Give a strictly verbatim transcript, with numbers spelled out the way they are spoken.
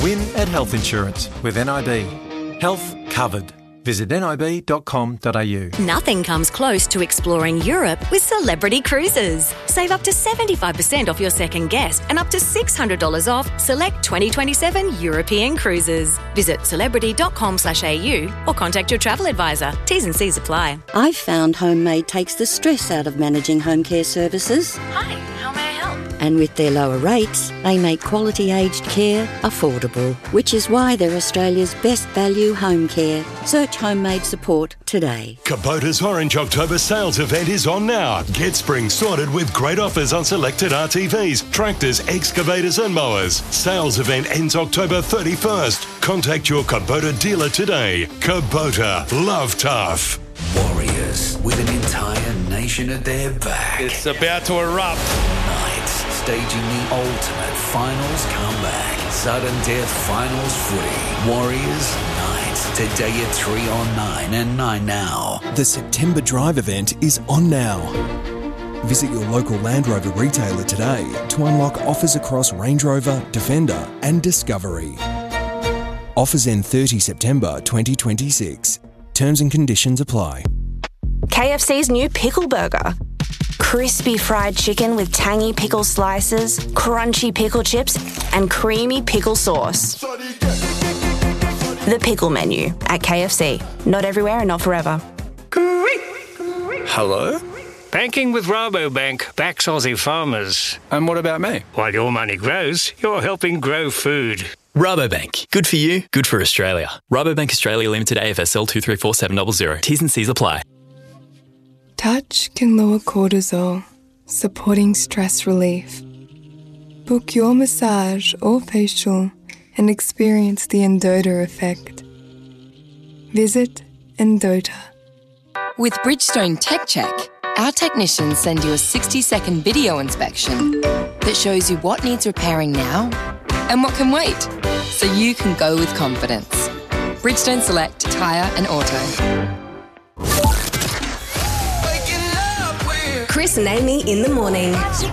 Win at Health Insurance with N I B. Health covered. Visit nib dot com dot a u. Nothing comes close to exploring Europe with Celebrity Cruises. Save up to seventy-five percent off your second guest and up to six hundred dollars off select twenty twenty-seven European cruises. Visit celebrity dot com slash a u or contact your travel advisor. T's and C's apply. I've found Homemade takes the stress out of managing home care services. Hi, how may I help? And with their lower rates, they make quality aged care affordable, which is why they're Australia's best value home care. Search Homemade support today. Kubota's Orange October sales event is on now. Get spring sorted with great offers on selected R T Vs, tractors, excavators and mowers. Sales event ends October thirty-first. Contact your Kubota dealer today. Kubota, love tough. Warriors with an entire nation at their back. It's about to erupt. Knights staging the ultimate finals comeback. Sudden death finals footy. Warriors, Knights. Today at three on nine and nine now. The September Drive event is on now. Visit your local Land Rover retailer today to unlock offers across Range Rover, Defender and Discovery. Offers end thirtieth September twenty twenty-six. Terms and conditions apply. K F C's new Pickle Burger. Crispy fried chicken with tangy pickle slices, crunchy pickle chips, and creamy pickle sauce. The Pickle Menu at K F C. Not everywhere and not forever. Hello? Banking with Rabobank backs Aussie farmers. And what about me? While your money grows, you're helping grow food. Rabobank. Good for you, good for Australia. Rabobank Australia Limited A F S L two three four seven zero zero. T's and C's apply. Touch can lower cortisol, supporting stress relief. Book your massage or facial and experience the Endota effect. Visit Endota. With Bridgestone Tech Check, our technicians send you a sixty-second video inspection that shows you what needs repairing now and what can wait, so you can go with confidence. Bridgestone Select Tyre and Auto. Chris and Amy in the morning.